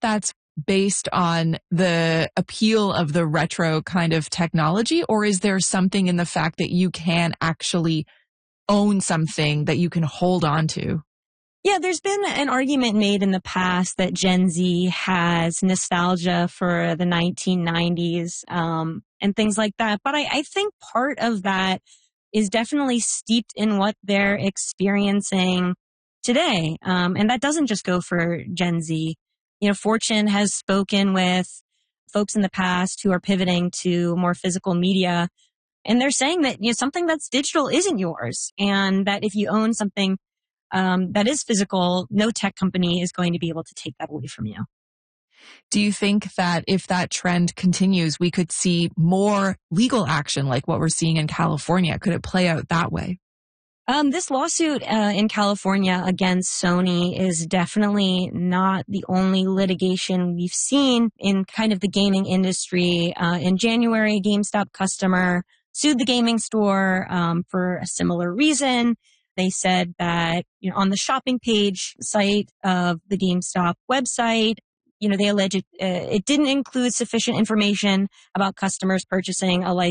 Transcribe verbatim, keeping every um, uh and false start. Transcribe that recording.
that's based on the appeal of the retro kind of technology, or is there something in the fact that you can actually own something that you can hold on to? Yeah, there's been an argument made in the past that Gen Z has nostalgia for the nineteen nineties um, and things like that. But I, I think part of that is definitely steeped in what they're experiencing today. Um, and that doesn't just go for Gen Z. You know, Fortune has spoken with folks in the past who are pivoting to more physical media. And they're saying that, you know, something that's digital isn't yours. And that if you own something um, that is physical, no tech company is going to be able to take that away from you. Do you think that if that trend continues, we could see more legal action like what we're seeing in California? Could it play out that way? Um, this lawsuit uh, in California against Sony is definitely not the only litigation we've seen in kind of the gaming industry. Uh, in January, a GameStop customer sued the gaming store um, for a similar reason. They said that, you know, on the shopping page site of the GameStop website, you know, they allege it, uh, it didn't include sufficient information about customers purchasing a license